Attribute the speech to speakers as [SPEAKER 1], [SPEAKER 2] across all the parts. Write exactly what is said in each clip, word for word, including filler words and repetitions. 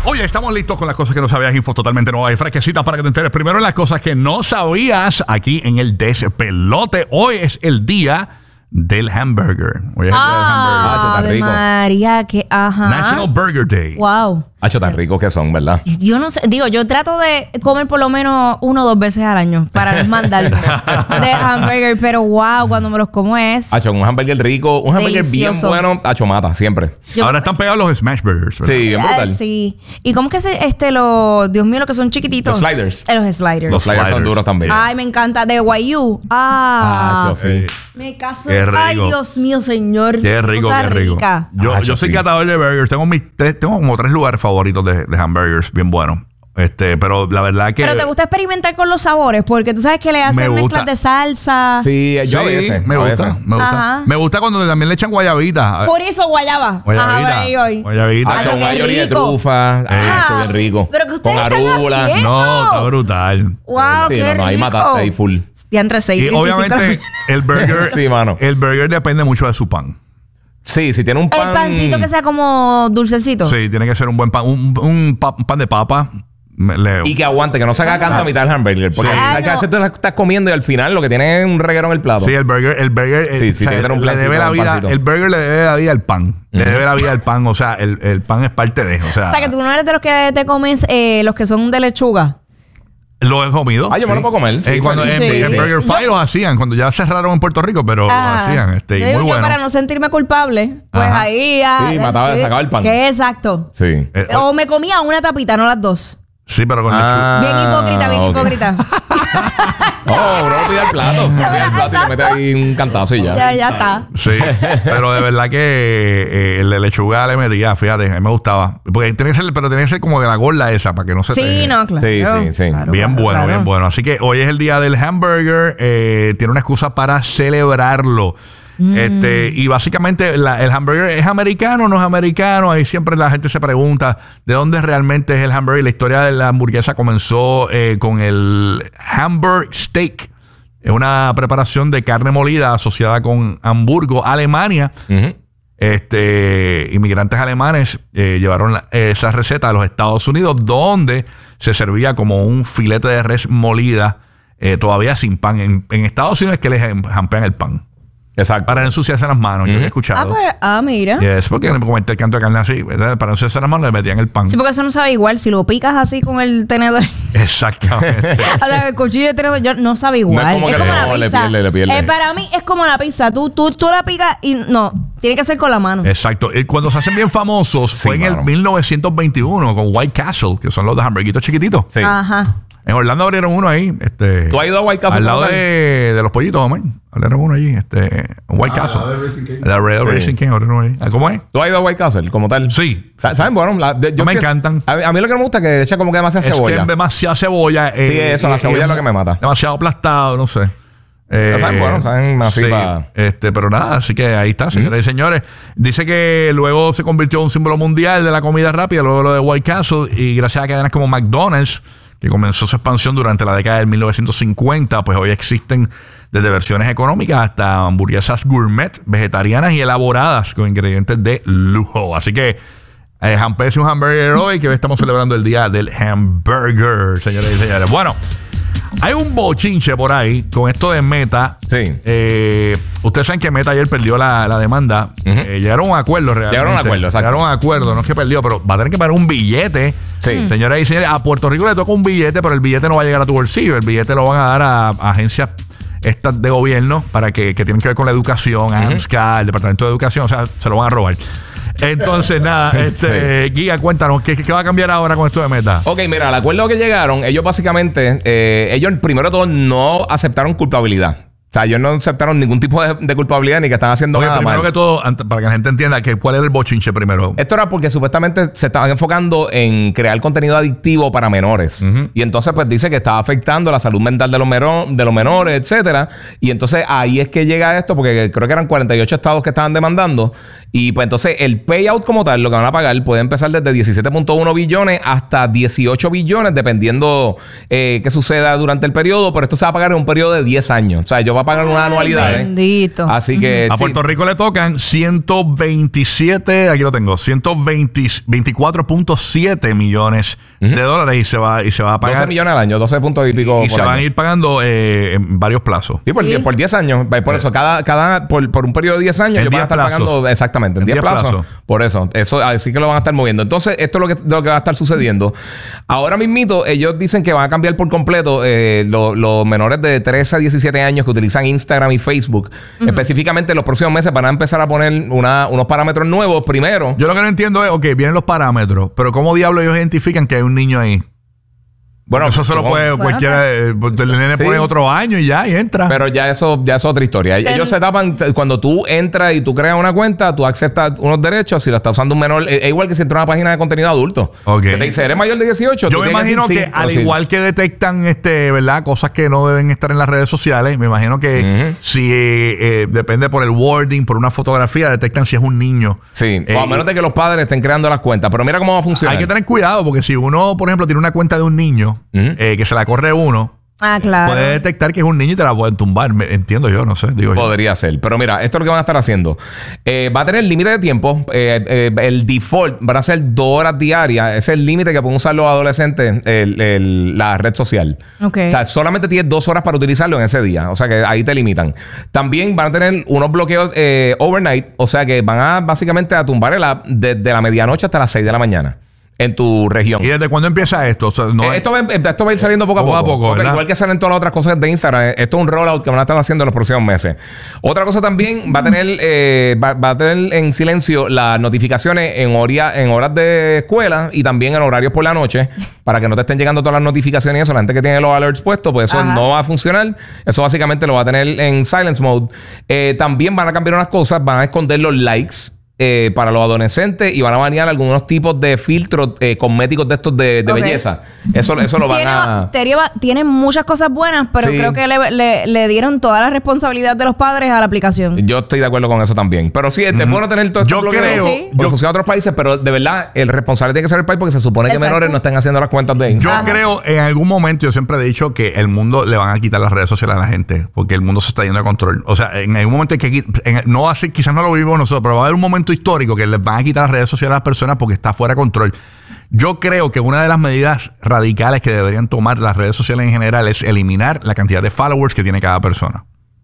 [SPEAKER 1] Oye, estamos listos con las cosas que no sabías, info totalmente nueva y fresquecita para que te enteres primero en las cosas que no sabías aquí en el Despelote. Hoy es el día del hamburger. Hoy es el
[SPEAKER 2] ah,
[SPEAKER 1] día del hamburger.
[SPEAKER 2] Ah,
[SPEAKER 3] tan rico.
[SPEAKER 2] María, que ajá.
[SPEAKER 1] National Burger Day.
[SPEAKER 2] Wow.
[SPEAKER 3] Hacho, tan ricos que son, ¿verdad?
[SPEAKER 2] Yo no sé, digo, yo trato de comer por lo menos uno o dos veces al año para no mandarme de hamburger, pero wow, cuando me los como es
[SPEAKER 3] Hacho, un hamburger rico, un hamburger
[SPEAKER 2] delicioso.
[SPEAKER 3] bien bueno, hacho, mata, siempre.
[SPEAKER 2] Yo-
[SPEAKER 1] Ahora están pegados los Smash Burgers, ¿verdad?
[SPEAKER 3] Sí, bien
[SPEAKER 2] Ah,
[SPEAKER 3] brutal.
[SPEAKER 2] sí. ¿Y cómo es que se, este, los, Dios mío, los que son chiquititos?
[SPEAKER 3] Los sliders.
[SPEAKER 2] Eh, los sliders.
[SPEAKER 3] Los sliders son
[SPEAKER 1] sliders.
[SPEAKER 3] duros también.
[SPEAKER 2] Ay, me encanta. De Guayú. Ah.
[SPEAKER 3] Hacho, sí.
[SPEAKER 1] Eh,
[SPEAKER 2] Me caso.
[SPEAKER 1] Qué rico.
[SPEAKER 2] Ay, Dios mío, señor.
[SPEAKER 1] Qué rico,
[SPEAKER 2] Cosa
[SPEAKER 1] qué rico.
[SPEAKER 2] rica.
[SPEAKER 1] Yo,
[SPEAKER 3] Ah,
[SPEAKER 1] yo soy
[SPEAKER 3] sí.
[SPEAKER 1] catador de burgers. Tengo mis tres, tengo como tres lugares favoritos de, de hamburgers bien buenos. Este, pero la verdad que
[SPEAKER 2] Pero te gusta experimentar con los sabores, porque tú sabes que le hacen
[SPEAKER 1] Me gusta.
[SPEAKER 2] mezclas de salsa.
[SPEAKER 3] Sí, yo a
[SPEAKER 1] Sí,
[SPEAKER 3] veces.
[SPEAKER 1] me
[SPEAKER 3] a
[SPEAKER 1] gusta,
[SPEAKER 3] veces.
[SPEAKER 1] me gusta.
[SPEAKER 2] Ajá.
[SPEAKER 1] Me gusta cuando también le echan guayabita.
[SPEAKER 2] Por eso guayaba.
[SPEAKER 1] Guayabita.
[SPEAKER 2] Ajá, voy hoy.
[SPEAKER 1] Guayabita.
[SPEAKER 2] Hacho,
[SPEAKER 3] Hacho, un
[SPEAKER 2] qué
[SPEAKER 3] mayoría de
[SPEAKER 2] rico.
[SPEAKER 3] trufa.
[SPEAKER 2] Ah,
[SPEAKER 3] Hacho, bien rico.
[SPEAKER 2] pero que ustedes
[SPEAKER 3] Con
[SPEAKER 2] están
[SPEAKER 3] arúgula.
[SPEAKER 2] haciendo.
[SPEAKER 1] No, está brutal.
[SPEAKER 2] Wow,
[SPEAKER 3] Sí,
[SPEAKER 2] qué
[SPEAKER 3] no, no, ahí
[SPEAKER 2] rico.
[SPEAKER 3] mataste, ahí full.
[SPEAKER 2] Ya entre seis
[SPEAKER 1] Y obviamente el burger,
[SPEAKER 3] Sí, mano.
[SPEAKER 1] el burger depende mucho de su pan.
[SPEAKER 3] Sí, si tiene un pan...
[SPEAKER 2] El pancito que sea como dulcecito.
[SPEAKER 1] Sí, tiene que ser un buen pan, un, un pa- un pan de papa. Me- le-
[SPEAKER 3] Y que aguante, que no se haga canto a mitad del hamburger. Porque
[SPEAKER 1] Sí.
[SPEAKER 3] sabes que a
[SPEAKER 2] Ah,
[SPEAKER 3] veces tú la estás comiendo y al final lo que tiene es un reguero en el plato.
[SPEAKER 1] Sí, el burger, el burger,
[SPEAKER 3] Sí,
[SPEAKER 1] eh,
[SPEAKER 3] sí,
[SPEAKER 1] o sea,
[SPEAKER 3] tiene que tener un
[SPEAKER 1] le
[SPEAKER 3] plancito,
[SPEAKER 1] debe la
[SPEAKER 3] un
[SPEAKER 1] vida,
[SPEAKER 3] pancito.
[SPEAKER 1] el burger le debe la vida al pan. Le debe la vida al pan, o sea, el, el pan es parte de, o sea,
[SPEAKER 2] O sea, que tú no eres de los que te comes eh, los que son de lechuga.
[SPEAKER 1] lo he comido.
[SPEAKER 3] Ah, yo me lo puedo comer, sí,
[SPEAKER 1] Eh, cuando
[SPEAKER 3] feliz.
[SPEAKER 1] en,
[SPEAKER 2] Sí,
[SPEAKER 1] en
[SPEAKER 2] sí.
[SPEAKER 1] Burger Fight
[SPEAKER 2] Yo-
[SPEAKER 1] los hacían, cuando ya cerraron en Puerto Rico, pero
[SPEAKER 2] Ah,
[SPEAKER 1] lo hacían, este, y
[SPEAKER 2] yo digo
[SPEAKER 1] muy
[SPEAKER 2] que
[SPEAKER 1] bueno.
[SPEAKER 2] para no sentirme culpable, pues
[SPEAKER 1] Ajá.
[SPEAKER 2] ahí ah,
[SPEAKER 3] Sí, mataba-
[SPEAKER 2] sí,
[SPEAKER 3] sacaba el pan.
[SPEAKER 2] Que exacto.
[SPEAKER 3] Sí.
[SPEAKER 1] Eh,
[SPEAKER 2] O me comía una tapita, no las dos.
[SPEAKER 1] sí, pero con
[SPEAKER 3] Ah,
[SPEAKER 2] Bien hipócrita, bien
[SPEAKER 3] ok.
[SPEAKER 2] hipócrita.
[SPEAKER 3] No, uno lo pide al plato. Uno pide al plato y le mete ahí un cantazo y ya.
[SPEAKER 2] Ya, ya está.
[SPEAKER 1] Sí, pero de verdad que eh, el de lechuga le metía, fíjate, a mí me gustaba. Porque tiene que ser, pero tiene que ser como de la gorda esa, para que no se
[SPEAKER 2] Sí,
[SPEAKER 1] te...
[SPEAKER 2] no, claro.
[SPEAKER 3] Sí, sí, sí.
[SPEAKER 2] Claro,
[SPEAKER 1] Bien
[SPEAKER 2] claro,
[SPEAKER 1] bueno,
[SPEAKER 2] claro.
[SPEAKER 1] bien bueno. Así que hoy es el día del hamburger. eh, tiene una excusa para celebrarlo.
[SPEAKER 2] Mm.
[SPEAKER 1] Este, y básicamente la- el hamburger es americano o no es americano. Ahí siempre la gente se pregunta de dónde realmente es el hamburger. La historia de la hamburguesa comenzó eh, con el Hamburg Steak. Es una preparación de carne molida asociada con Hamburgo, Alemania.
[SPEAKER 3] Ujú.
[SPEAKER 1] Este, inmigrantes alemanes eh, llevaron la- esa receta a los Estados Unidos, donde se servía como un filete de res molida, eh, todavía sin pan. En, en Estados Unidos es que les em- jampean el pan
[SPEAKER 3] Exacto.
[SPEAKER 1] para no ensuciarse las manos. Yo he
[SPEAKER 3] Ujú.
[SPEAKER 2] Ah,
[SPEAKER 1] escuchado.
[SPEAKER 2] pero, ah, mira.
[SPEAKER 1] Y es porque me comenté el canto de carne así, ¿verdad? Para no ensuciarse las manos le metían el pan.
[SPEAKER 2] Sí, porque eso no sabe igual. Si lo picas así con el tenedor.
[SPEAKER 1] Exactamente.
[SPEAKER 2] O sea, el cuchillo de tenedor yo, no sabe igual.
[SPEAKER 3] No es como
[SPEAKER 2] es
[SPEAKER 3] que
[SPEAKER 2] como
[SPEAKER 3] le-
[SPEAKER 2] la
[SPEAKER 3] no, le
[SPEAKER 2] pizza.
[SPEAKER 3] pierde, le pierde.
[SPEAKER 2] Eh, para mí es como la pizza. Tú, tú, tú la picas y no. Tiene que ser con la mano.
[SPEAKER 1] Exacto. Y cuando se hacen bien famosos
[SPEAKER 3] Sí,
[SPEAKER 1] fue en el
[SPEAKER 3] mano.
[SPEAKER 1] mil novecientos veintiuno con White Castle, que son los de hamburguitos chiquititos.
[SPEAKER 3] Sí.
[SPEAKER 2] Ajá.
[SPEAKER 1] En Orlando abrieron uno ahí. Este,
[SPEAKER 3] ¿Tú has ido a White Castle
[SPEAKER 1] Al lado
[SPEAKER 3] como tal?
[SPEAKER 1] de, de los pollitos, Omar. Abrieron uno allí. Este, White
[SPEAKER 4] Ah,
[SPEAKER 1] Castle.
[SPEAKER 4] al lado de Racing King.
[SPEAKER 1] La Red
[SPEAKER 3] Sí.
[SPEAKER 1] Racing King. Abrieron uno allí. Ah, ¿cómo es?
[SPEAKER 3] ¿Tú has ido a White Castle como tal?
[SPEAKER 1] Sí.
[SPEAKER 3] Sa- ¿Saben? Bueno, la- de- yo
[SPEAKER 1] No me
[SPEAKER 3] que-
[SPEAKER 1] encantan.
[SPEAKER 3] A, a mí lo que no me gusta es que echa como que demasiada
[SPEAKER 1] Es que
[SPEAKER 3] cebolla.
[SPEAKER 1] es demasiada cebolla.
[SPEAKER 3] Sí, eso, la cebolla es lo que me mata.
[SPEAKER 1] Demasiado aplastado, no sé. Eh,
[SPEAKER 3] Pero saben, bueno, saben así
[SPEAKER 1] sí,
[SPEAKER 3] pa-
[SPEAKER 1] este, pero nada, así que ahí está, señoras y señores. Dice que luego se convirtió en un símbolo mundial de la comida rápida, luego lo de White Castle, y gracias a cadenas como McDonald's, que comenzó su expansión durante la década de mil novecientos cincuenta, pues hoy existen desde versiones económicas hasta hamburguesas gourmet, vegetarianas y elaboradas con ingredientes de lujo. Así que eh, Hampese un hamburger hoy, que hoy estamos celebrando el día del hamburger, señores y señores. Bueno, hay un bochinche por ahí con esto de Meta.
[SPEAKER 3] Sí.
[SPEAKER 1] Eh, ustedes saben que Meta ayer perdió la, la demanda.
[SPEAKER 3] Ujú.
[SPEAKER 1] Eh, llegaron a un acuerdo realmente.
[SPEAKER 3] Llegaron a un acuerdo, exacto.
[SPEAKER 1] Llegaron a un acuerdo, no es que perdió, pero va a tener que pagar un billete.
[SPEAKER 3] Sí.
[SPEAKER 1] Señoras y señores, a Puerto Rico le toca un billete, pero el billete no va a llegar a tu bolsillo. El billete lo van a dar a, a agencias estas de gobierno para que, que tienen que ver con la educación, a AMSCA, el Departamento de Educación, o sea, se lo van a robar. Entonces, nada, este, Giga, cuéntanos, ¿qué, ¿qué va a cambiar ahora con esto de Meta?
[SPEAKER 3] Ok, mira, al acuerdo que llegaron, ellos básicamente, eh, ellos primero de todo no aceptaron culpabilidad. O sea, ellos no aceptaron ningún tipo de, de culpabilidad ni que estaban haciendo
[SPEAKER 1] Oye,
[SPEAKER 3] nada
[SPEAKER 1] primero
[SPEAKER 3] mal.
[SPEAKER 1] que todo, ante- para que la gente entienda que cuál era el bochinche primero.
[SPEAKER 3] Esto era porque supuestamente se estaban enfocando en crear contenido adictivo para menores.
[SPEAKER 1] Ujú.
[SPEAKER 3] Y entonces, pues dice que estaba afectando la salud mental de los, mero- de los menores, etcétera. Y entonces ahí es que llega esto, porque creo que eran cuarenta y ocho estados que estaban demandando. Y pues entonces el payout como tal, lo que van a pagar, puede empezar desde diecisiete punto uno billones hasta dieciocho billones, dependiendo eh, qué suceda durante el periodo. Pero esto se va a pagar en un periodo de diez años. O sea, ellos va a pagar una anualidad.
[SPEAKER 2] Bendito.
[SPEAKER 3] Así que...
[SPEAKER 1] A
[SPEAKER 3] sí.
[SPEAKER 1] Puerto Rico le tocan ciento veintisiete, aquí lo tengo, ciento veinticuatro punto siete millones uh-huh. de dólares y se va y se va a pagar
[SPEAKER 3] doce millones al año, doce puntos y pico
[SPEAKER 1] y
[SPEAKER 3] por
[SPEAKER 1] se
[SPEAKER 3] año.
[SPEAKER 1] van a ir pagando eh, en varios plazos.
[SPEAKER 3] Sí, por,
[SPEAKER 2] Sí.
[SPEAKER 3] por diez años. Por eso, cada, cada por, por un periodo de diez años,
[SPEAKER 1] En
[SPEAKER 3] ellos van a
[SPEAKER 1] diez
[SPEAKER 3] estar
[SPEAKER 1] plazos.
[SPEAKER 3] pagando exactamente, en
[SPEAKER 1] En
[SPEAKER 3] diez
[SPEAKER 1] diez
[SPEAKER 3] plazos.
[SPEAKER 1] plazos.
[SPEAKER 3] Por eso, eso, así que lo van a estar moviendo. Entonces, esto es lo que, lo que va a estar sucediendo. Ahora mismito, ellos dicen que van a cambiar por completo eh, los lo menores de trece a diecisiete años que utilizan Instagram y Facebook. Uh-huh. Específicamente, en los próximos meses van a empezar a poner una, unos parámetros nuevos primero.
[SPEAKER 1] Yo lo que no entiendo es, ok, vienen los parámetros, pero ¿cómo diablos ellos identifican que hay un niño ahí?
[SPEAKER 3] Bueno,
[SPEAKER 1] eso se lo
[SPEAKER 3] supongo.
[SPEAKER 1] puede
[SPEAKER 2] Bueno,
[SPEAKER 1] cualquiera. eh, El nene
[SPEAKER 3] Sí.
[SPEAKER 1] pone otro año y ya, y entra.
[SPEAKER 3] Pero ya eso ya es otra historia.
[SPEAKER 2] Ten-
[SPEAKER 3] Ellos se tapan cuando tú entras y tú creas una cuenta, tú aceptas unos derechos. Si lo está usando un menor, es, es igual que si entra a una página de contenido adulto.
[SPEAKER 1] Ok.
[SPEAKER 3] Que te dice, ¿eres mayor de dieciocho?
[SPEAKER 1] Yo
[SPEAKER 3] Tú
[SPEAKER 1] me
[SPEAKER 3] tienes
[SPEAKER 1] imagino
[SPEAKER 3] decir
[SPEAKER 1] que
[SPEAKER 3] sí,
[SPEAKER 1] al
[SPEAKER 3] o sí.
[SPEAKER 1] igual que detectan este, ¿verdad? Cosas que no deben estar en las redes sociales, me imagino que
[SPEAKER 3] Ujú.
[SPEAKER 1] si eh, eh, depende por el wording, por una fotografía, detectan si es un niño.
[SPEAKER 3] Sí,
[SPEAKER 1] Eh,
[SPEAKER 3] o a menos de que los padres estén creando las cuentas. Pero mira cómo va a funcionar.
[SPEAKER 1] Hay que tener cuidado porque si uno, por ejemplo, tiene una cuenta de un niño
[SPEAKER 3] Ujú.
[SPEAKER 1] eh, que se la corre uno,
[SPEAKER 2] Ah, claro.
[SPEAKER 1] puede detectar que es un niño y te la pueden tumbar. Me- entiendo yo, no sé, digo yo.
[SPEAKER 3] Podría ser. Pero mira, esto es lo que van a estar haciendo. Eh, va a tener límite de tiempo. Eh, eh, el default van a ser dos horas diarias. Ese es el límite que pueden usar los adolescentes, el- el- la red social.
[SPEAKER 2] Ok.
[SPEAKER 3] O sea, solamente tienes dos horas para utilizarlo en ese día. O sea, que ahí te limitan. También van a tener unos bloqueos eh, overnight. O sea, que van a básicamente a tumbar el app desde la medianoche hasta las seis de la mañana en tu región.
[SPEAKER 1] ¿Y desde cuándo empieza esto? O sea, no
[SPEAKER 3] Eh,
[SPEAKER 1] es-
[SPEAKER 3] esto, va, esto va a ir saliendo poco a
[SPEAKER 1] Poco
[SPEAKER 3] poco.
[SPEAKER 1] a poco,
[SPEAKER 3] Porque
[SPEAKER 1] ¿verdad?
[SPEAKER 3] igual que salen todas las otras cosas de Instagram. eh, Esto es un rollout que van a estar haciendo en los próximos meses. Otra cosa también va a tener, eh, va, va a tener en silencio las notificaciones en, horia- en horas de escuela y también en horarios por la noche para que no te estén llegando todas las notificaciones y eso. La gente que tiene los alerts puestos, pues eso
[SPEAKER 2] Ajá.
[SPEAKER 3] no va a funcionar. Eso básicamente lo va a tener en silence mode. Eh, también van a cambiar unas cosas. Van a esconder los likes. Eh, para los adolescentes y van a banear algunos tipos de filtros eh, cosméticos de estos de, de
[SPEAKER 2] Ok.
[SPEAKER 3] belleza. Eso, eso lo van
[SPEAKER 2] Tiene,
[SPEAKER 3] a...
[SPEAKER 2] tiene- tiene muchas cosas buenas, pero
[SPEAKER 3] Sí.
[SPEAKER 2] creo que le, le- le dieron toda la responsabilidad de los padres a la aplicación.
[SPEAKER 3] Yo estoy de acuerdo con eso también. Pero sí, es bueno tener todo esto
[SPEAKER 1] Yo
[SPEAKER 3] bloqueado.
[SPEAKER 1] creo-
[SPEAKER 2] Sí, sí.
[SPEAKER 3] Porque
[SPEAKER 1] yo-
[SPEAKER 3] funciona en otros países, pero de verdad, el responsable tiene que ser el país porque se supone que
[SPEAKER 2] Exacto.
[SPEAKER 3] menores no están haciendo las cuentas de
[SPEAKER 1] Yo
[SPEAKER 3] Instagram.
[SPEAKER 2] Ajá.
[SPEAKER 1] creo, en algún momento, yo siempre he dicho que el mundo le van a quitar las redes sociales a la gente, porque el mundo se está yendo de control. O sea, en algún momento hay que quit- en- no así, quizás no lo vivimos nosotros, pero va a haber un momento histórico que les van a quitar las redes sociales a las personas porque está fuera de control. Yo creo que una de las medidas radicales que deberían tomar las redes sociales en general es eliminar la cantidad de followers que tiene cada persona.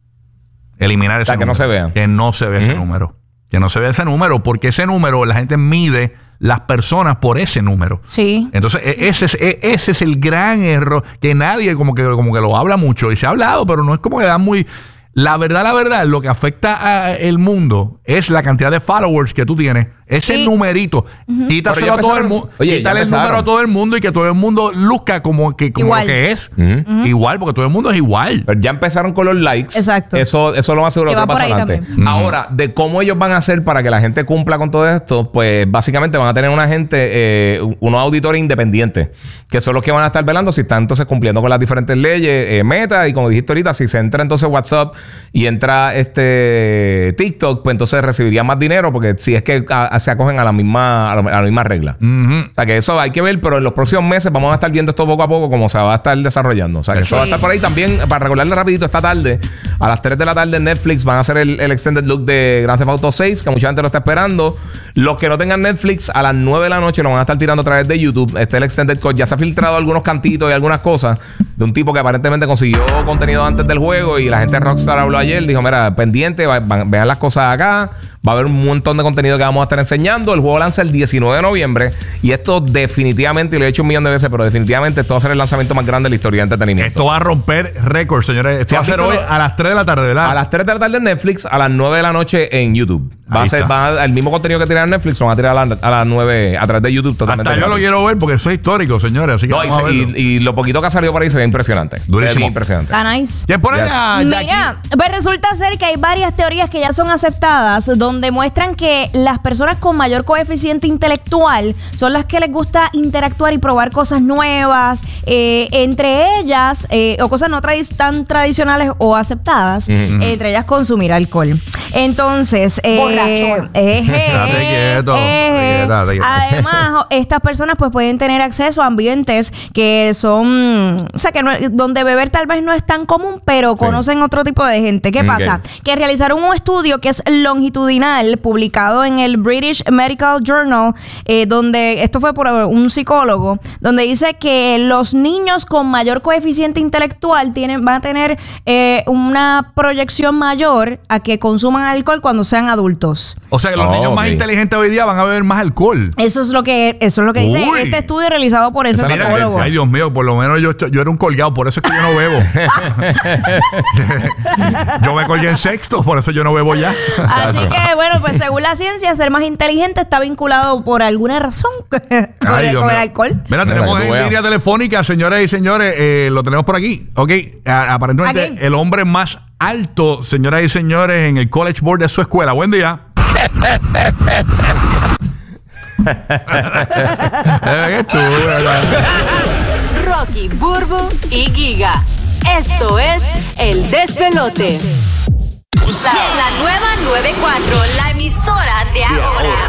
[SPEAKER 1] Eliminar ese
[SPEAKER 3] sea, que no
[SPEAKER 1] número.
[SPEAKER 3] se vea.
[SPEAKER 1] Que no se vea ese
[SPEAKER 3] Ujú.
[SPEAKER 1] número. Que no se vea ese número, porque ese número la gente mide las personas por ese número.
[SPEAKER 2] Sí.
[SPEAKER 1] Entonces, e- ese es, e- ese es el gran error que nadie como que, como que lo habla mucho. Y se ha hablado, pero no es como que da muy... La verdad, la verdad, lo que afecta al mundo es la cantidad de followers que tú tienes. Ese
[SPEAKER 2] Sí.
[SPEAKER 1] numerito.
[SPEAKER 3] Pero
[SPEAKER 1] Quítaselo
[SPEAKER 3] ya
[SPEAKER 1] a todo el
[SPEAKER 3] empezaron-
[SPEAKER 1] mundo.
[SPEAKER 3] Oye, ya
[SPEAKER 1] Quítale el
[SPEAKER 3] empezaron.
[SPEAKER 1] número a todo el mundo y que todo el mundo luzca como, que, como
[SPEAKER 2] Igual.
[SPEAKER 1] lo que es.
[SPEAKER 3] Ujú.
[SPEAKER 1] Igual, porque todo el mundo es igual.
[SPEAKER 3] Pero ya empezaron con los likes.
[SPEAKER 2] Exacto.
[SPEAKER 3] Eso, eso lo va a asegurar
[SPEAKER 2] Que va
[SPEAKER 3] otro
[SPEAKER 2] por
[SPEAKER 3] paso
[SPEAKER 2] ahí
[SPEAKER 3] adelante.
[SPEAKER 2] también.
[SPEAKER 3] Ahora, de cómo ellos van a hacer para que la gente cumpla con todo esto, pues básicamente van a tener una gente, eh, unos auditores independientes, que son los que van a estar velando si están entonces cumpliendo con las diferentes leyes, eh, Meta, y como dijiste ahorita, si se entra entonces WhatsApp y entra este TikTok, pues entonces recibirían más dinero, porque si es que a- a- se acogen a la misma, a la, a la misma regla.
[SPEAKER 1] Ujú.
[SPEAKER 3] O sea que eso hay que ver, pero en los próximos meses vamos a estar viendo esto poco a poco como se va a estar desarrollando. O sea que eso
[SPEAKER 2] Sí.
[SPEAKER 3] va a estar por ahí también. Para recordarle rapidito, esta tarde, a las tres de la tarde en Netflix van a hacer el, el extended look de Grand Theft Auto seis, que mucha gente lo está esperando. Los que no tengan Netflix, a las nueve de la noche lo van a estar tirando a través de YouTube. Este es el extended cut. Ya se ha filtrado algunos cantitos y algunas cosas de un tipo que aparentemente consiguió contenido antes del juego y la gente de Rockstar habló ayer. Dijo, mira, pendiente, va- va- vean las cosas acá. Va a haber un montón de contenido que vamos a estar enseñando. El juego lanza el diecinueve de noviembre. Y esto definitivamente, y lo he dicho un millón de veces, pero definitivamente esto va a ser el lanzamiento más grande de la historia de entretenimiento.
[SPEAKER 1] Esto va a romper récords, señores. Esto
[SPEAKER 3] Sí,
[SPEAKER 1] va a
[SPEAKER 3] ¿has
[SPEAKER 1] ser
[SPEAKER 3] visto
[SPEAKER 1] hoy
[SPEAKER 3] lo-
[SPEAKER 1] a las tres de la tarde, ¿verdad?
[SPEAKER 3] A las tres de la tarde en Netflix, a las nueve de la noche en YouTube. Va
[SPEAKER 1] Ahí
[SPEAKER 3] a ser
[SPEAKER 1] está.
[SPEAKER 3] va a- el mismo contenido que tiran en Netflix, lo van a tirar a, la- a las nueve a través de YouTube totalmente.
[SPEAKER 1] Hasta yo lo
[SPEAKER 3] gratis.
[SPEAKER 1] quiero ver porque eso es histórico, señores. Así que
[SPEAKER 3] No, y,
[SPEAKER 1] vamos a
[SPEAKER 3] se-
[SPEAKER 1] verlo.
[SPEAKER 3] y- y lo poquito que ha salido por ahí se ve impresionante. Se ve
[SPEAKER 1] Durísimo.
[SPEAKER 3] bien impresionante.
[SPEAKER 2] Está nice.
[SPEAKER 1] ¿Quién pone
[SPEAKER 3] Yes.
[SPEAKER 1] a Jackie?
[SPEAKER 2] Mira, pues resulta ser que hay varias teorías que ya son aceptadas donde muestran que las personas con mayor coeficiente intelectual son las que les gusta interactuar y probar cosas nuevas, eh, entre ellas, eh, o cosas no tradi- tan tradicionales o aceptadas,
[SPEAKER 3] Ujú.
[SPEAKER 2] eh, entre ellas consumir alcohol. Entonces, eh,
[SPEAKER 4] Borrachón.
[SPEAKER 2] eh,
[SPEAKER 1] Estate quieto,
[SPEAKER 2] eh,
[SPEAKER 1] estate quieto.
[SPEAKER 2] además, estas personas pues pueden tener acceso a ambientes que son, o sea, que no, donde beber tal vez no es tan común, pero conocen otro tipo de gente. ¿Qué
[SPEAKER 3] Ok.
[SPEAKER 2] pasa? Que realizaron un estudio que es longitudinal, publicado en el British Medical Journal, eh, donde esto fue por un psicólogo, donde dice que los niños con mayor coeficiente intelectual tienen, van a tener eh, una proyección mayor a que consuman alcohol cuando sean adultos.
[SPEAKER 1] O sea que los
[SPEAKER 3] Oh,
[SPEAKER 1] niños más
[SPEAKER 3] ok.
[SPEAKER 1] inteligentes hoy día van a beber más alcohol.
[SPEAKER 2] Eso es lo que, eso es lo que dice
[SPEAKER 1] Uy.
[SPEAKER 2] este estudio realizado por ese
[SPEAKER 3] Esa es la
[SPEAKER 1] Mira,
[SPEAKER 2] psicólogo.
[SPEAKER 1] ay, Dios mío, por lo menos yo, yo era un colgado, por eso es que yo no bebo. Yo me colgué en sexto, por eso yo no bebo ya.
[SPEAKER 2] Así que, bueno, pues según la ciencia, ser más inteligente está vinculado por alguna razón con,
[SPEAKER 1] Ay,
[SPEAKER 2] el,
[SPEAKER 1] Dios
[SPEAKER 2] con el
[SPEAKER 1] mío.
[SPEAKER 2] alcohol.
[SPEAKER 1] Mira,
[SPEAKER 3] Mira,
[SPEAKER 1] tenemos
[SPEAKER 3] que tú
[SPEAKER 1] en
[SPEAKER 3] veas.
[SPEAKER 1] línea telefónica, señoras y señores, eh, lo tenemos por aquí. Ok, a- aparentemente
[SPEAKER 2] ¿A quién?
[SPEAKER 1] el hombre más alto, señoras y señores, en el College Board de su escuela. Buen día. Eh, tú, ¿verdad?
[SPEAKER 4] Rocky, Burbu y Giga. Esto es El Despelote. La nueva noventa y cuatro, la emisora de ahora.